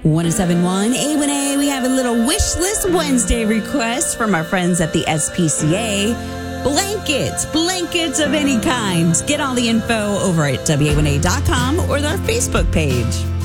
1071 A1A, we have a little wish list Wednesday request from our friends at the SPCA. Blankets of any kind. Get all the info over at WA1A.com or their Facebook page.